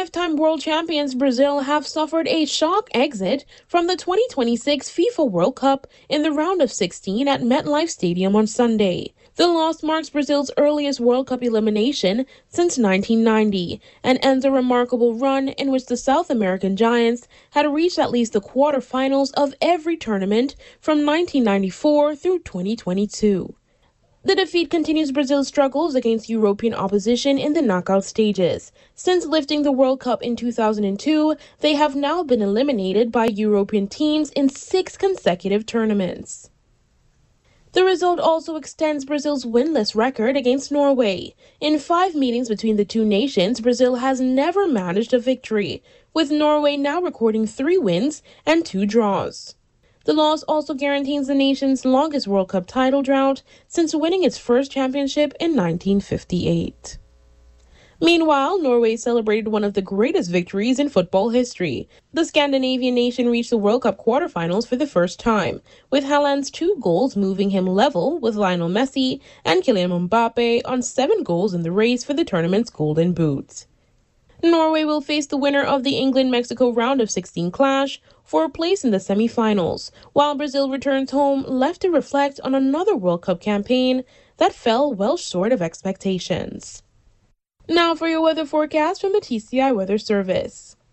Five-time world champions Brazil have suffered a shock exit from the 2026 FIFA World Cup in the round of 16 at MetLife Stadium on Sunday. The loss marks Brazil's earliest World Cup elimination since 1990 and ends a remarkable run in which the South American giants had reached at least the quarterfinals of every tournament from 1994 through 2022. The defeat continues Brazil's struggles against European opposition in the knockout stages. Since lifting the World Cup in 2002, they have now been eliminated by European teams in 6 consecutive tournaments. The result also extends Brazil's winless record against Norway. In 5 meetings between the two nations, Brazil has never managed a victory, with Norway now recording 3 wins and 2 draws. The loss also guarantees the nation's longest World Cup title drought since winning its first championship in 1958. Meanwhile, Norway celebrated one of the greatest victories in football history. The Scandinavian nation reached the World Cup quarterfinals for the first time, with Haaland's 2 goals moving him level with Lionel Messi and Kylian Mbappe on 7 goals in the race for the tournament's Golden Boot. Norway will face the winner of the England-Mexico round of 16 clash for a place in the semi-finals, while Brazil returns home left to reflect on another World Cup campaign that fell well short of expectations. Now for your weather forecast from the TCI Weather Service.